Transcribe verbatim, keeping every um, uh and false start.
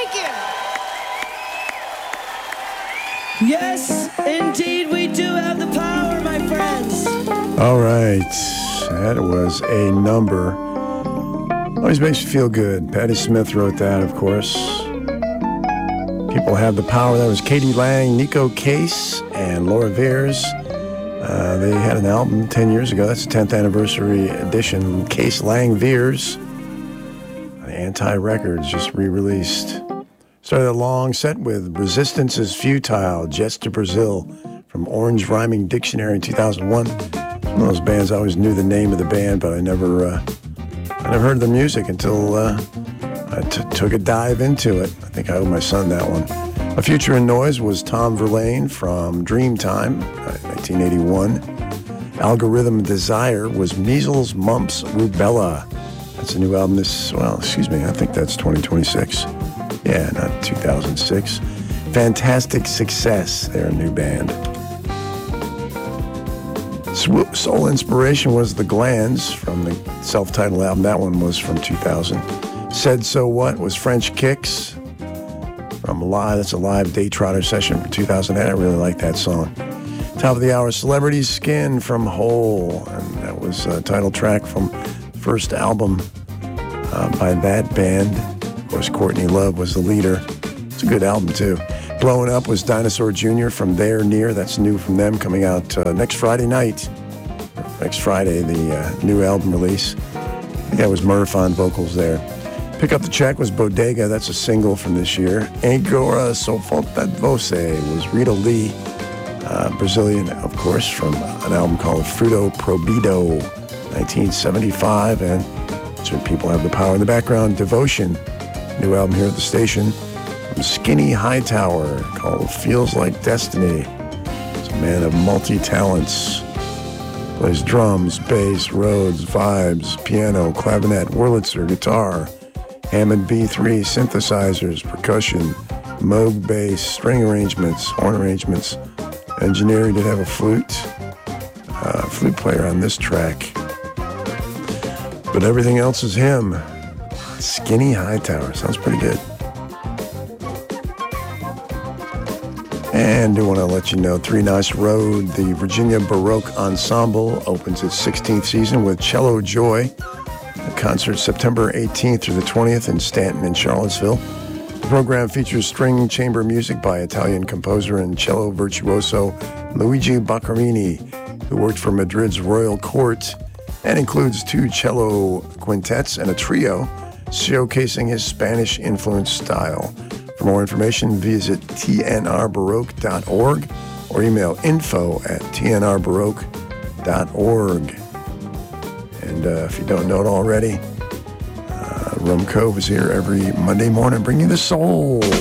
Thank you. Yes, indeed, we do have the power, my friends. All right. That was a number. Always makes you feel good. Patti Smith wrote that, of course. People Have the Power. That was Katie Lang, Nico Case, and Laura Veers. Uh, they had an album ten years ago. That's the tenth anniversary edition. Case Lang Veers. Anti Records just re-released. Started a long set with Resistance is Futile, Jets to Brazil from Orange Rhyming Dictionary in two thousand one. One of those bands, I always knew the name of the band, but I never uh, I never heard the music until uh, I t- took a dive into it. I think I owe my son that one. A Future in Noise was Tom Verlaine from Dreamtime, nineteen eighty-one. Algorithm Desire was Measles, Mumps, Rubella. That's a new album this, well, excuse me, I think that's twenty twenty-six. Yeah, not two thousand six. Fantastic Success, they're a new band. Soul Inspiration was The Glands from the self-titled album. That one was from two thousand. Said So What was French Kicks from Live. That's a live Day Trotter session from two thousand eight. I really like that song. Top of the Hour, Celebrity Skin from Hole. And that was a title track from the first album uh, by that band. Of course, Courtney Love was the leader. It's a good album, too. Blowing Up was Dinosaur Junior from There Near. That's new from them, coming out uh, next Friday night. Next Friday, the uh, new album release. I think that was Murph on vocals there. Pick Up the Check was Bodega. That's a single from this year. Agora So Falta Voce was Rita Lee, uh, Brazilian, of course, from an album called Fruto Proibido, nineteen seventy-five. And so People Have the Power in the background. Devotion, new album here at the station. From Skinny Hightower, called Feels Like Destiny. He's a man of multi-talents. Plays drums, bass, Rhodes, vibes, piano, clavinet, Wurlitzer, guitar, Hammond B three, synthesizers, percussion, Moog bass, string arrangements, horn arrangements. Engineer, he did have a flute, uh, flute player on this track. But everything else is him. Skinny Hightower, sounds pretty good. And I want to let you know, Three Nice Road, the Virginia Baroque Ensemble, opens its sixteenth season with Cello Joy. The concert September eighteenth through the twentieth in Stanton and Charlottesville. The program features string chamber music by Italian composer and cello virtuoso Luigi Boccherini, who worked for Madrid's Royal Court, and includes two cello quintets and a trio, showcasing his Spanish-influenced style. For more information, visit T N R baroque dot org or email info at T N R baroque dot org. And uh, if you don't know it already, uh, Rum Cove is here every Monday morning bringing you the soul.